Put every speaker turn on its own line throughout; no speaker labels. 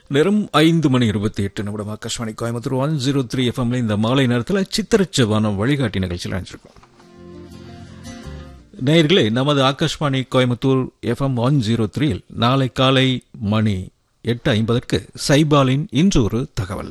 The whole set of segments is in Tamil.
நேரம் 5:28 ஆகாஷ்வாணி கோயம்புத்தூர் 103 எஃப்எம்ல இந்த மாலை நேரத்தில் சித்திரச்சவானம் வழிகாட்டி நிகழ்ச்சியில் அணிஞ்சிருக்கோம். நேயர்களே, நமது ஆகாஷ்வாணி கோயம்புத்தூர் எஃப்எம் 103 நாளை காலை மணி 8:50 சைபாலின் இன்று ஒரு தகவல்.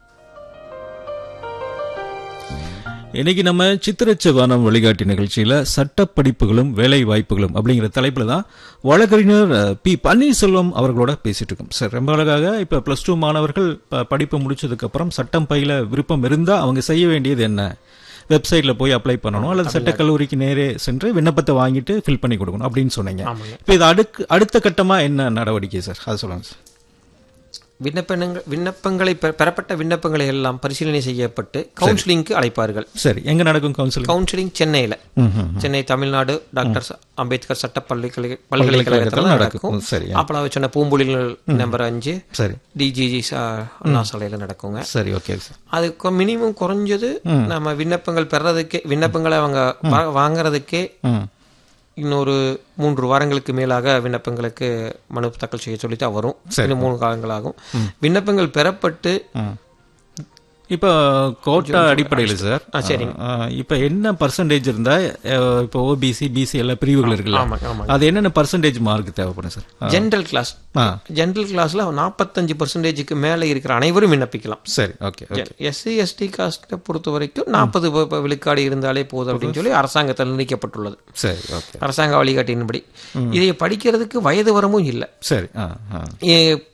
இன்னைக்கு நம்ம சித்திரச்சவானம் வழிகாட்டி நிகழ்ச்சியில சட்டப்படிப்புகளும் வேலை வாய்ப்புகளும் அப்படிங்கிற தலைப்புல தான் வழக்கறிஞர் பி பன்னீர்செல்வம் அவர்களோட பேசிட்டு இருக்கோம். சார், ரொம்ப அழகாக இப்ப +2 மாணவர்கள் படிப்பு முடிச்சதுக்கு அப்புறம் சட்டம் பயில விருப்பம் இருந்தா அவங்க செய்ய வேண்டியது என்ன? வெப்சைட்ல போய் அப்ளை பண்ணணும் அல்லது சட்டக்கல்லூரிக்கு நேரே சென்று விண்ணப்பத்தை வாங்கிட்டு ஃபில் பண்ணி கொடுக்கணும் அப்படின்னு சொன்னீங்க. இப்ப இது அடுத்த கட்டமா என்ன நடவடிக்கை சார், அதை சொல்லுங்க சார்.
விண்ணப்பங்களை பெறப்பட்ட விண்ணப்பங்களை எல்லாம் பரிசீலனை செய்யப்பட்டு கவுன்சிலிங்க்கு அழைப்பார்கள்.
சரி, எங்க நடக்கும் கவுன்சிலிங்? சென்னையில,
சென்னை தமிழ்நாடு டாக்டர் அம்பேத்கர் சட்ட பல்கலைக்கழகத்தில் நடக்கும். அப்பலாம் சொன்ன பூம்புலிகள் நம்பர் 5 டிஜிஜி அண்ணா சாலையில நடக்குங்க.
சரி, ஓகே சார்.
அதுக்கு மினிமம் குறைஞ்சது நம்ம விண்ணப்பங்கள் பெறறதுக்கே, விண்ணப்பங்களை அவங்க வாங்கறதுக்கே இன்னொரு 3 வாரங்களுக்கு மேலாக விண்ணப்பங்களுக்கு மனு தாக்கல் செய்ய சொல்லித்தான் வரும். இன்னும் 3 காலங்களாகும். விண்ணப்பங்கள் பெறப்பட்டு
இப்போ கோட்டா அடிப்படையில் சார், சரிங்க, இப்போ என்ன பர்சன்டேஜ் இருந்தா இப்போ ஓபிசி பிசி எல்லா பிரிவுகள் இருக்குல்ல, அது என்னென்ன பர்சன்டேஜ் மார்க் தேவைப்படும் சார்?
ஜென்ரல் கிளாஸ்ல 45% மேல இருக்கிற அனைவரும் விண்ணப்பிக்கலாம்.
சரி, ஓகே.
எஸ்சி எஸ்டி காஸ்ட்டை பொறுத்த வரைக்கும் 40 விழுக்காடு இருந்தாலே போதும் அப்படின்னு சொல்லி அரசாங்கத்தில் நிர்ணயிக்கப்பட்டுள்ளது.
சரி, ஓகே.
அரசாங்க வழிகாட்டியின்படி இதை படிக்கிறதுக்கு வயது வரமும் இல்லை.
சரி,